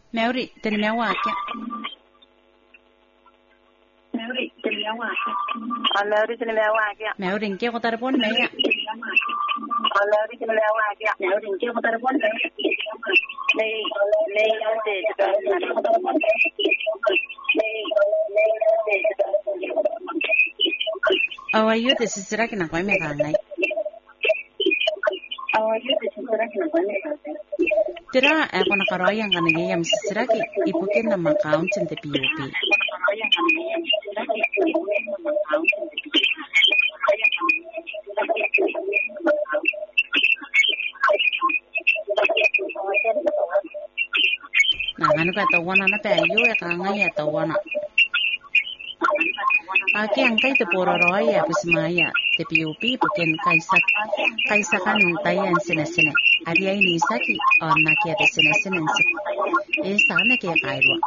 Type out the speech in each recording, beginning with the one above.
Mauri, tenemos aquí. Mauri, tenemos aquí. Mauri, ¿en qué votar por media? Mauri, tenemos aquí. Mauri, ¿en qué votar por media? Oh, ayuda, si será que no puede me ganar. Tira, ako nakaroyan ka nagayam si Siraki, ipukin na account in the POP. Ano ka tawana na tayo, kangay tawana. Aki ang kay teporoya, pusmaya, the POP, pukin kaisa kan tayan sinesine. Ari ay nisaki, or nakia de sinesinensi. Sana kaya kairwa.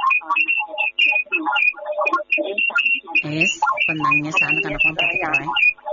Panangnya sana ka na kung patikiray.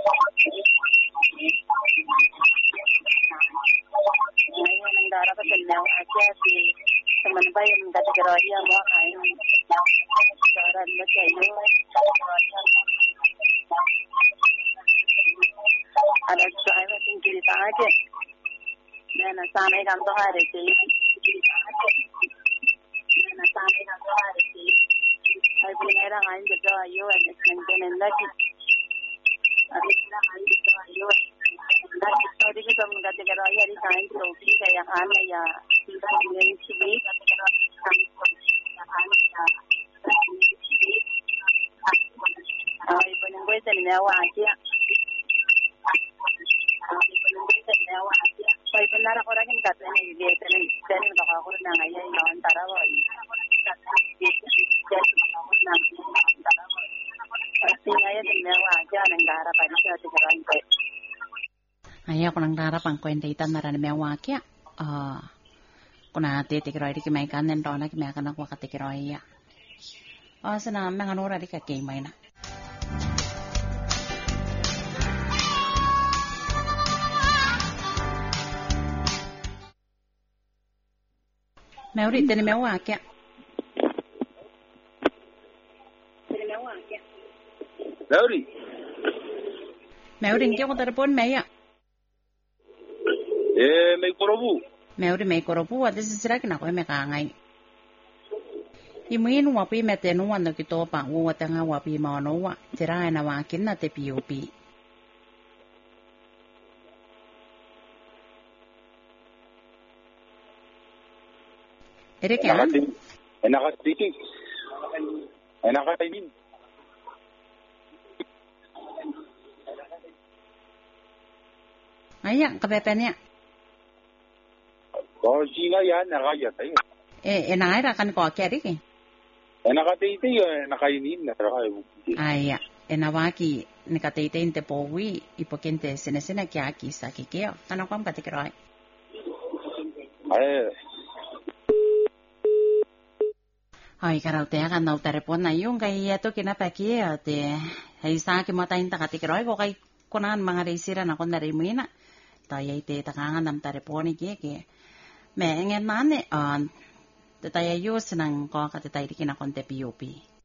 Ay, ako nang darapang kwentaitan na rin may wakya. Kung natitikroy, di kimay ka nendo na kimay ka nagwakatikroy. Sana mga nura di ka kimay na. May ulit din may wakya. May ulit hindi ako tarapon, Maya. May korobu. May korobu, at this is like na ko may kangay. Imuin wapi metenu wando kito pa uwata nga wapi maonowa. Tira na wakin na te POP. Ere kaya? Nakatikin. Ayan, kapepe niya. Sina yan, nakayatay. Naira kan ko keri ke. Nakataytay, nakainin na. Aya, nawaki nakataytay te powi, ipokente sinesena kya kisa kikeo. Ano kam katikroy? Ay, karaute kan daw telepon na yung kay ito kinapaki ate. Ay sa akin matayin ta katikroy ko kay kunan mga resira na ko na rimina. Tayo ite takangan ng telepon ke. Mengen nane tataya yus ng ko katitay di kinakonte POP.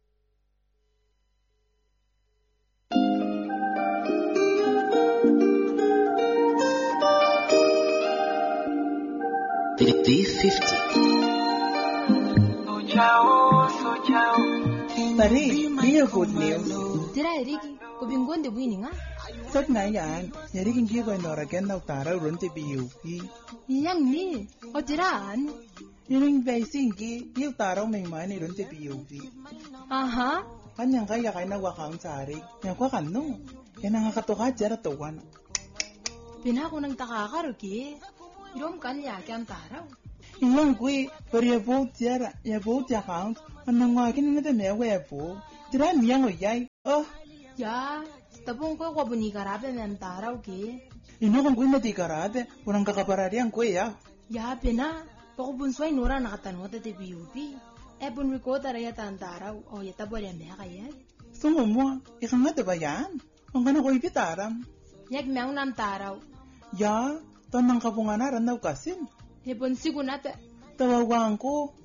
D50. Pare, dia good news. Tira Eriki, kubingon de winning ah. Sat na yan, yari kinki ko inora ken na utara runti PUP. Yang ni, o tiraan? Yung basing ki, yung utara may mani runti PUP. Aha. Kanyang kaya kay nawakang sari, yang kwa kano, yan ang kakatuka jara tuwan. Pinako ng takakaro ki, irom kanya kyan taraw. Ilang kwe, pero yabot jara, yabot account, anang wakin na teme webo, tira miyang oyay, Ya, tapong ko buni karabe ng taraw ki. Ino kung kwe mati karabe, unang kakaparari ang kwe ya. Ya, pina, pakubunsway nura nakatanwa ta PUP. Ebon wiko taraya tan taraw, o yatabo yan mea kayay. Sumo mo, ikang nga diba yan? Ang ka na ko ipitaram. Yag meang nam taraw. Ya, tanang kabunganaran daw kasin. Ebon sigunate. Tawawang ko,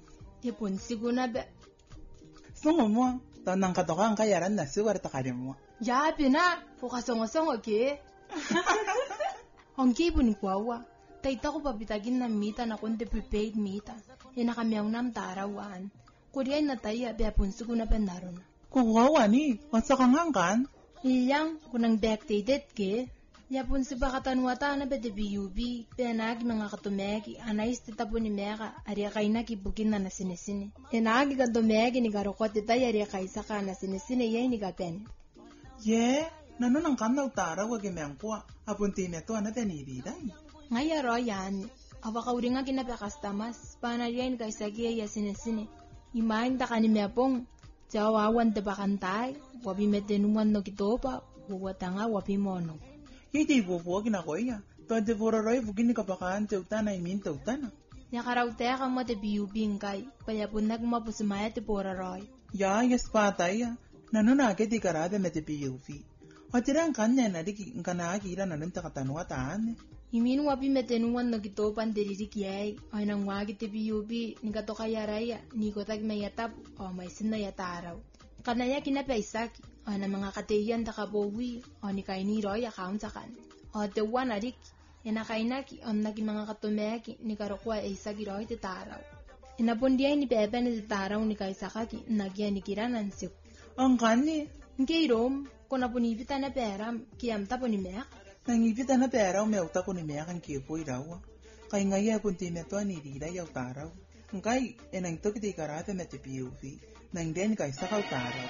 Ipon siguna be. Songo mo, to nang katoka ang kayaran na suwar takari mo. Ya pina, fukasongo-songo ke. Ang kibun kwawa. Taita ko papitagin na mita na kunti prepaid mita. Nakamiyang nam tarawan. Kuriay na tayo, bepon siguna pendaron. Kuwawa ni, wasa kang hangkan? Iyang, kunang backdated ke. Yapon si bakatanwata na bete BUB, penagi mga katumegi, anais titapo ni meka, ariya kay nakibukin na sinisini. Enagi katumegi ni karokot itay ariya kay saka na sinisini yay ni kapen. Ye, nano nang kandaw tara wag imengkwa, apunti meto na teniridan. Ngayaro yan, awakauri nga kinapakas-tamas, panariyan kay sagiya ya sinisini. Imahin ta kanimepong, jawawan te bakantay, wabi metenuan no kitopa, wawatanga wabi mono. Hindi bubuwa ginakoya. Tuwante puraroy, bugin ni kapakaan, tewtana, imin tewtana. Nakaraute ka mo te biyubing kay, kaya po nagmapusumaya te puraroy. Ya, yes patay ya. Nanunake di karada me te PUV. O tirang kanya na di kanakira na nanta katanuataan. Imin wapi metenuan no kitopan diririk yay, ay nang wagi te biyubi, ni kato kaya raya, ni kotag may yatap, o may sinayataraw. Kanaya kinapaisaki, o na mga kateyan takabowi, o ni kaini roy account sakan. O te wanarik, yanakainaki, o naging mga katumeki, ni karokwa ay isagi roy te taraw. Inapundiay ni Pepe ni te taraw ni kaisakaki, nagyan ni kiranan siyo. Ang kani, Ngayrom, kung napunipita na pera, kiyam tapo ni Mek. nangipita na pera o meuta ko ni mekan kipo irawa. Kay ngaya punti meto ani rida yaw taraw. Ngay, enang to kiti karada me te PUV, nang den kay sakaw taraw.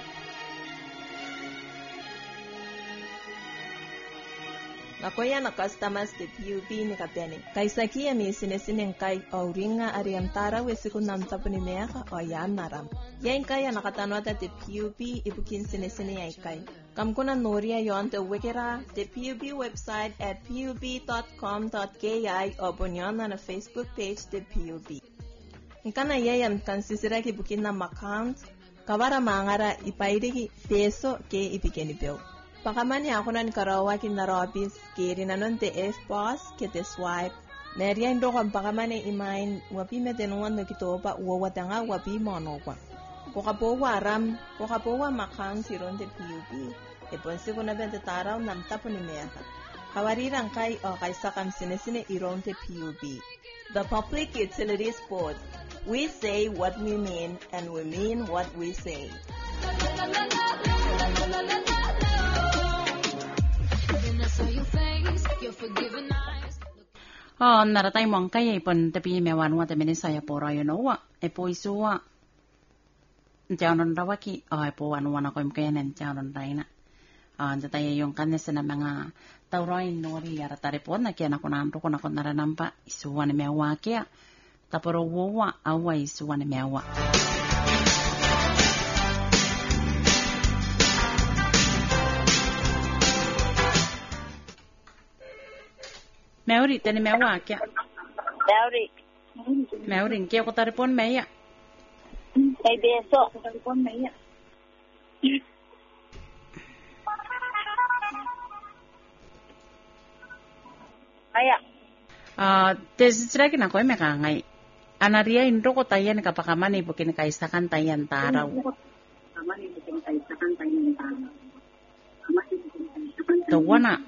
Nakoya na customers de PUB ni kapene. Kay sakia mi sinesinen kay auringa ariantara wesiku namtapo ni meka o yan naram. Yain kaya nakatanwata de PUB ibukin sinesine yay kay. Kamkuna noria yon te wikira de PUB website at pub.com.ki o bunyon na Facebook page de PUB. Ikana yayam kan sisira ki bukin na account kawara mangara ipairiki peso ke ibigeni beo. Pakamani ako na karawa kinarobis kiri na nun te F-Boss kete swipe. Neriyan do kang pakamani imain wapi metenuan no kitopa uwawatanga wapi monopa. Kukapowa aram, kukapowa makang siron te PUB. Iponsi ko na bente taraw nam tapo ni meka. Kawarirang kay o kay sakam sinesine iron te PUB. The Public Utilities Board. We say what we mean and we mean what we say. Naratay mong kaya ipon tapi mewan wa te menisaya poro yo no wa e po isuwa janon rawaki po wan wana ko imkaya nen janon raina jatay yung kanes na mga tauroy nori yara taripon na kaya nakunanto ko nakon naranampa isuwa ni mewa kaya taporo wowa awa isuwa ni mewa. Mauri, tani mewa kya? Mauri, kya ko taripon meya? Kay beso, taripon meya. Aya. Tesisira kina ko me kangay. Anaria indro ko tayan kapakamani bukin kaisakan tayan taraw. Tawana.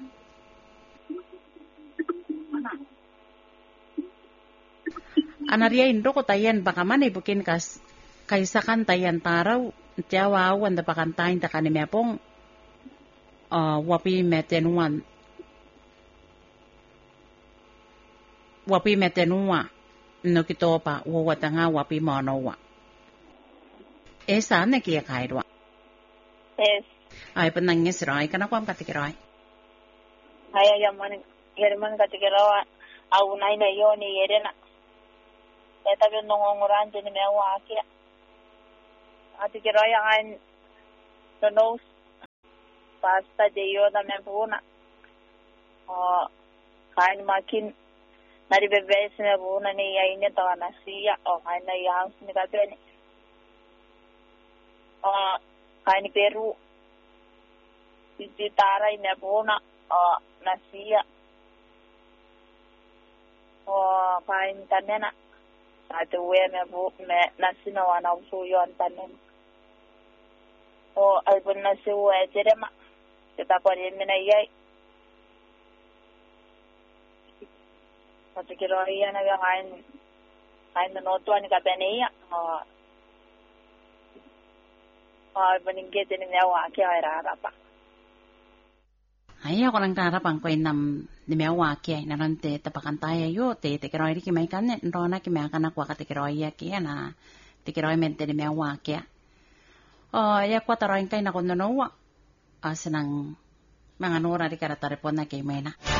Anaria indro ko tayan pakamani bukin kaisakan tayan taraw. Tiyawa awan da pakantain ta kanimepong wapi metenuan. Wapi metenua no kitopa wawatanga wapi monowa. Esa ne kia kairwa. Yes. Ay panangis rai kana kwam katikirai. Aya yaman yerman katigarawa au nai na yoni yerena. Eta ben nongoran jeni mewa akia. Atigiraya an the nose pasta de yoda mebuna. Kain makin nari bebes na buna ni yaine to na siya o kain na yang ni kabeni. Kain Peru. Tara na buna na siya. Kain kanena Ate we me nasina wana usuyo antanen. O albun nasi we jerema. Kita pari mina yai. Ate kiro iya na kain no tuan ka benia. Albun ingete ni nyawa kia era rapa. Ay ako nang karapang ko inam ni mea waki na rante tapakantaya yo te kiroi ri kimai kan rona ki mea kana kwa ka te kiroi ya ki na te kiroi mente ni mea waki. Ya kwa taroin kai na kono no wa asenang mga nora ri karatare pona kay mena.